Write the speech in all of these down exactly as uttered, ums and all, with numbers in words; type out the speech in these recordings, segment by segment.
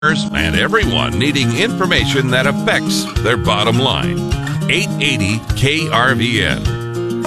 and everyone needing information that affects their bottom line. eight eighty K R V N.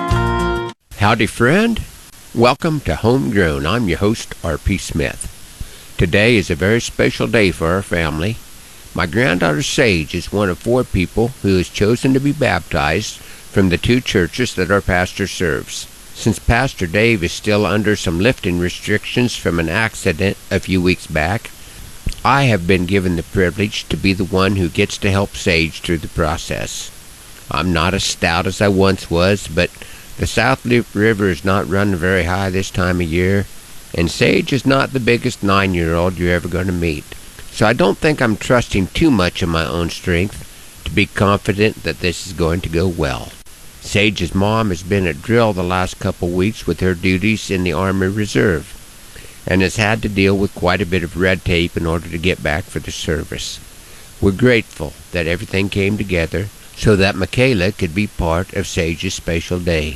Howdy, friend. Welcome to Homegrown. I'm your host, R P Smith. Today is a very special day for our family. My granddaughter Sage is one of four people who has chosen to be baptized from the two churches that our pastor serves. Since Pastor Dave is still under some lifting restrictions from an accident a few weeks back, I have been given the privilege to be the one who gets to help Sage through the process. I'm not as stout as I once was, but the South Loop River is not running very high this time of year, and Sage is not the biggest nine-year-old you're ever going to meet. So I don't think I'm trusting too much of my own strength to be confident that this is going to go well. Sage's mom has been at drill the last couple weeks with her duties in the Army Reserve, and has had to deal with quite a bit of red tape in order to get back for the service. We're grateful that everything came together so that Michaela could be part of Sage's special day.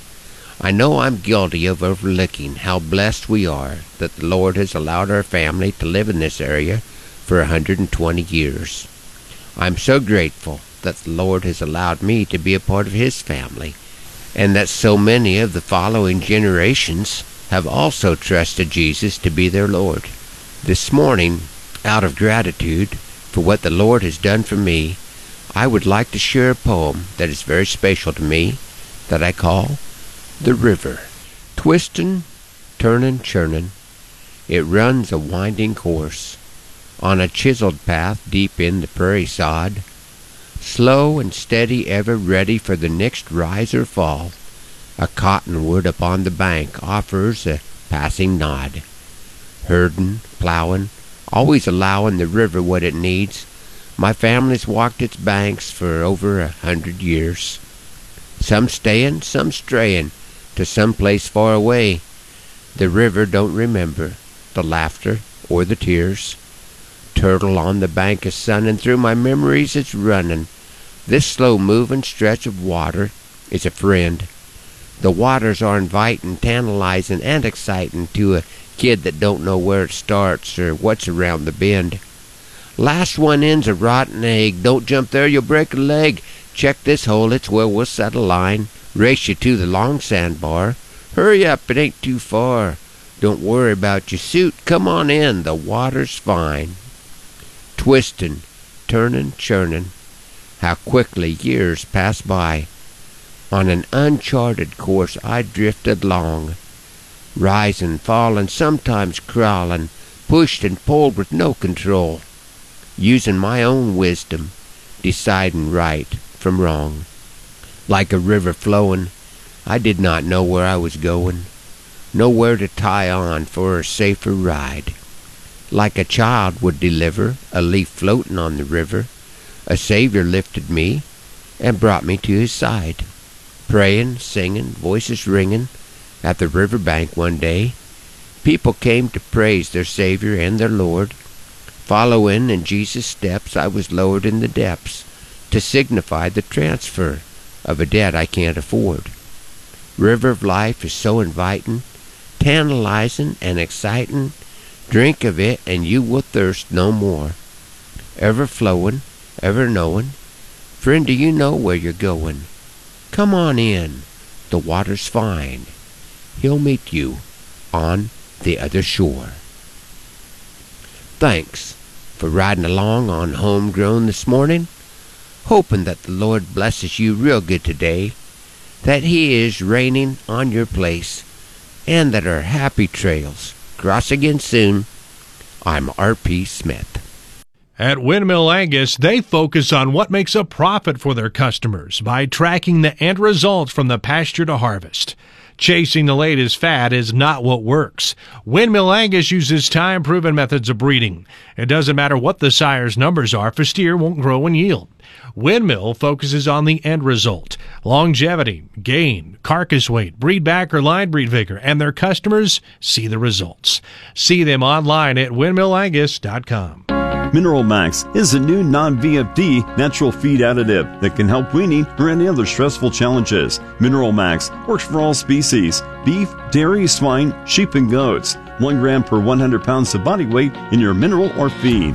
I know I'm guilty of overlooking how blessed we are that the Lord has allowed our family to live in this area for one hundred twenty years. I'm so grateful that the Lord has allowed me to be a part of His family, and that so many of the following generations have also trusted Jesus to be their Lord. This morning, out of gratitude for what the Lord has done for me, I would like to share a poem that is very special to me, that I call The River. Twistin', turnin', churnin', it runs a winding course on a chiseled path deep in the prairie sod, slow and steady, ever ready for the next rise or fall. A cottonwood upon the bank offers a passing nod. Herdin', plowin', always allowin' the river what it needs. My family's walked its banks for over a hundred years. Some stayin', some strayin' to some place far away. The river don't remember the laughter or the tears. Turtle on the bank is sunnin', through my memories it's runnin'. This slow-movin' stretch of water is a friend. The waters are inviting, tantalizing, and exciting to a kid that don't know where it starts or what's around the bend. Last one in's a rotten egg. Don't jump there, you'll break a leg. Check this hole, it's where we'll set a line. Race you to the long sandbar. Hurry up, it ain't too far. Don't worry about your suit, come on in, the water's fine. Twistin', turnin', churnin', how quickly years pass by. On an uncharted course I drifted long, risin', fallin', sometimes crawlin', pushed and pulled with no control, usin' my own wisdom, decidin' right from wrong. Like a river flowin', I did not know where I was goin', nowhere to tie on for a safer ride. Like a child would deliver a leaf floatin' on the river, a Savior lifted me and brought me to His side. Prayin', singin', voices ringin', at the river bank one day, people came to praise their Savior and their Lord. Followin' in Jesus' steps, I was lowered in the depths to signify the transfer of a debt I can't afford. River of life is so invitin', tantalizin', and excitin'. Drink of it and you will thirst no more. Ever flowin', ever knowin', friend, do you know where you're goin'? Come on in, the water's fine. He'll meet you on the other shore. Thanks for riding along on Homegrown this morning. Hoping that the Lord blesses you real good today, that He is raining on your place, and that our happy trails cross again soon. I'm R P Smith. At Windmill Angus, they focus on what makes a profit for their customers by tracking the end results from the pasture to harvest. Chasing the latest fad is not what works. Windmill Angus uses time-proven methods of breeding. It doesn't matter what the sire's numbers are, if a steer won't grow and yield. Windmill focuses on the end result: longevity, gain, carcass weight, breed back or line breed vigor, and their customers see the results. See them online at windmill angus dot com. Mineral Max is a new non-V F D natural feed additive that can help weaning or any other stressful challenges. Mineral Max works for all species: beef, dairy, swine, sheep, and goats. One gram per one hundred pounds of body weight in your mineral or feed.